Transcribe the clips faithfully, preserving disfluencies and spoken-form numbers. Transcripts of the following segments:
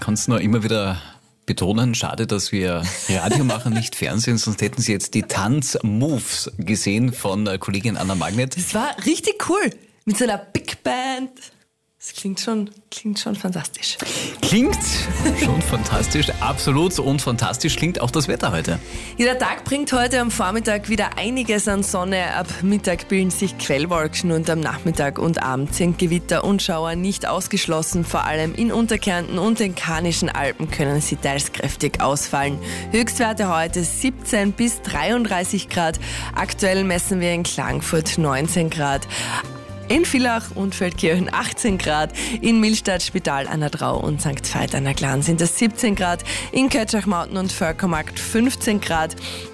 kann es nur immer wieder betonen. Schade, dass wir Radio machen, nicht Fernsehen, sonst hätten Sie jetzt die Tanzmoves gesehen von Kollegin Anna Magnet. Das war richtig cool. Mit so einer Big Band. Das klingt schon, klingt schon fantastisch. Klingt schon fantastisch, absolut. Und fantastisch klingt auch das Wetter heute. Ja, der Tag bringt heute am Vormittag wieder einiges an Sonne. Ab Mittag bilden sich Quellwolken und am Nachmittag und Abend sind Gewitter und Schauer nicht ausgeschlossen. Vor allem in Unterkärnten und den Karnischen Alpen können sie teils kräftig ausfallen. Höchstwerte heute siebzehn bis dreiunddreißig Grad. Aktuell messen wir in Klagenfurt neunzehn Grad. In Villach und Feldkirchen achtzehn Grad, in Millstatt, Spital an der Drau und Sankt Veit an der Glan sind es siebzehn Grad, in Kötschachmauten und Völkermarkt fünfzehn Grad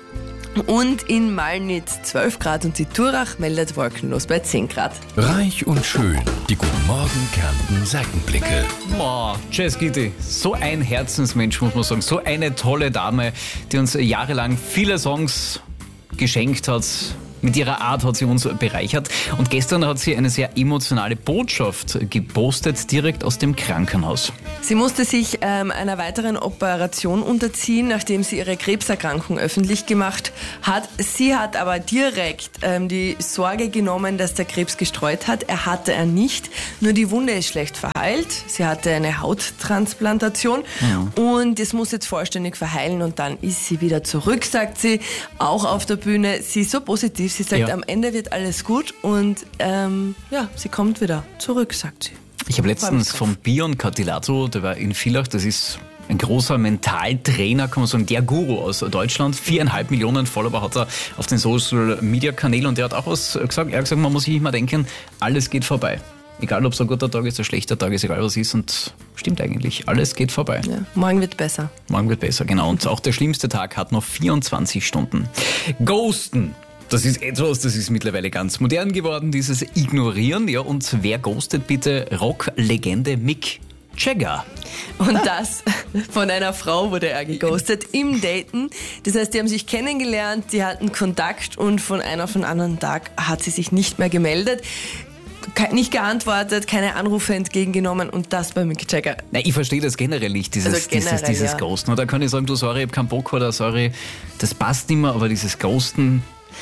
und in Malnitz zwölf Grad und die Turach meldet wolkenlos bei zehn Grad. Reich und schön, die Guten Morgen Kärnten Seitenblicke. Boah, Jess Gitti, so ein Herzensmensch, muss man sagen, so eine tolle Dame, die uns jahrelang viele Songs geschenkt hat. Mit ihrer Art hat sie uns bereichert und gestern hat sie eine sehr emotionale Botschaft gepostet, direkt aus dem Krankenhaus. Sie musste sich ähm, einer weiteren Operation unterziehen, nachdem sie ihre Krebserkrankung öffentlich gemacht hat. Sie hat aber direkt ähm, die Sorge genommen, dass der Krebs gestreut hat. Er hatte er nicht, nur die Wunde ist schlecht verheilt. Sie hatte eine Hauttransplantation ja. und es muss jetzt vollständig verheilen und dann ist sie wieder zurück, sagt sie, auch auf der Bühne. Sie ist so positiv. Sie sagt, ja. am Ende wird alles gut und ähm, ja, sie kommt wieder zurück, sagt sie. Ich habe letztens vom Bion Catilato, der war in Villach, das ist ein großer Mentaltrainer, kann man sagen, der Guru aus Deutschland. Viereinhalb Millionen Follower hat er auf den Social-Media-Kanälen und der hat auch was gesagt. Er hat gesagt, man muss sich immer denken, alles geht vorbei. Egal, ob es ein guter Tag ist, ein schlechter Tag ist, egal was ist und stimmt eigentlich, alles geht vorbei. Ja, morgen wird besser. Morgen wird besser, genau. Und auch der schlimmste Tag hat noch vierundzwanzig Stunden. Ghosten. Das ist etwas, das ist mittlerweile ganz modern geworden, dieses Ignorieren. Ja, und wer ghostet bitte? Rock-Legende Mick Jagger. Und das von einer Frau wurde er geghostet im Daten. Das heißt, die haben sich kennengelernt, die hatten Kontakt und von einem auf den anderen Tag hat sie sich nicht mehr gemeldet. Nicht geantwortet, keine Anrufe entgegengenommen und das bei Mick Jagger. Nein, ich verstehe das generell nicht, dieses, also generell, dieses, dieses ja. Ghosten. Da kann ich sagen, du, sorry, ich hab keinen Bock oder sorry, das passt nicht mehr, aber dieses Ghosten...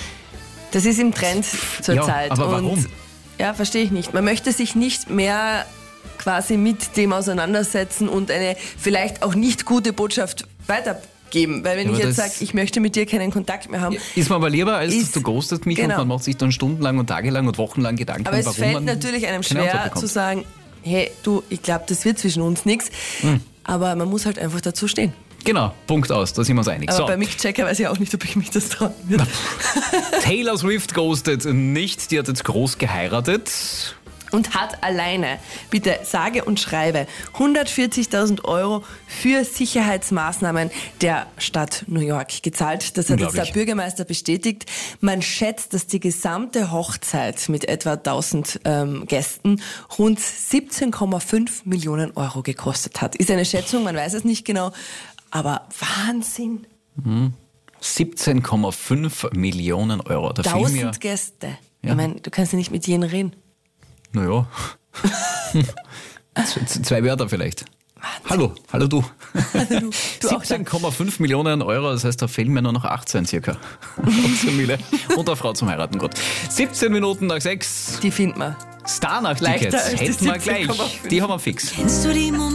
Das ist im Trend zurzeit. Ja, aber warum? Und, ja, verstehe ich nicht. Man möchte sich nicht mehr quasi mit dem auseinandersetzen und eine vielleicht auch nicht gute Botschaft weitergeben. Weil wenn ja, ich jetzt sage, ich möchte mit dir keinen Kontakt mehr haben. Ist mir aber lieber, als ist, dass du ghostest mich genau. und man macht sich dann stundenlang und tagelang und wochenlang Gedanken, aber es warum fällt man natürlich einem schwer zu sagen, hey, du, ich glaube, das wird zwischen uns nichts. Hm. Aber man muss halt einfach dazu stehen. Genau, Punkt aus, da sind wir uns einig. Aber so. bei Mick Jagger weiß ich auch nicht, ob ich mich das trauen würde. Taylor Swift ghostet nicht, die hat jetzt groß geheiratet. Und hat alleine, bitte sage und schreibe, hundertvierzigtausend Euro für Sicherheitsmaßnahmen der Stadt New York gezahlt. Das hat jetzt der Bürgermeister bestätigt. Man schätzt, dass die gesamte Hochzeit mit etwa tausend ähm, Gästen rund siebzehn Komma fünf Millionen Euro gekostet hat. Ist eine Schätzung, man weiß es nicht genau, aber Wahnsinn. Mhm. siebzehn Komma fünf Millionen Euro. Da tausend Gäste. Ja. Ich meine, du kannst ja nicht mit jedem reden. Naja, zwei Wörter vielleicht. Wahnsinn. Hallo, hallo du. Hallo du. du siebzehn Komma fünf Millionen Euro, das heißt, da fehlen mir nur noch achtzehn circa. Und eine Frau zum Heiraten, Gott. siebzehn Minuten nach sechs. Die finden wir. Star-Nacht-Tickets hätten wir gleich. Die haben wir fix.